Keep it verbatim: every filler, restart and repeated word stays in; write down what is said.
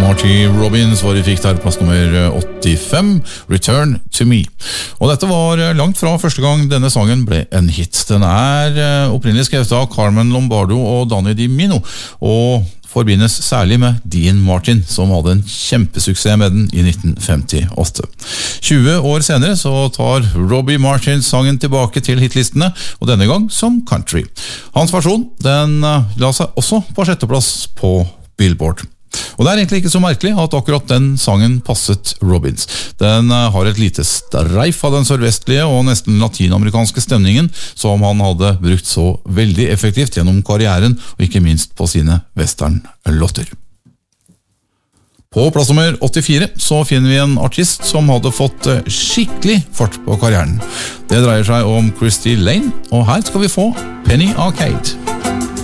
Marty Robbins var vi fikk der plass nummer åttifem, Return to Me. Og dette var langt fra første gang denne sangen ble en hit. Den er opprinnelig skrevet av Carmen Lombardo og Danny Di Mino, og forbindes særlig med Dean Martin, som hadde en kjempesuksess med den i nitten femtiåtte. tjue år senere så tar Robbie Martin sangen tilbake til hitlistene, og denne gang som country. Hans versjon, den la seg også på sjetteplass på Billboard. Og det er egentlig ikke så merkelig at akkurat den sangen passet Robbins. Den har et lite streif av den sørvestlige og nesten latinamerikanske stemningen som han hadde brukt så veldig effektivt gjennom karrieren, og ikke minst på sine westernlåter. På plass nummer åttifire så finner vi en artist som hadde fått skikkelig fart på karrieren. Det dreier seg om Christy Lane, og her skal vi få Penny Arcade.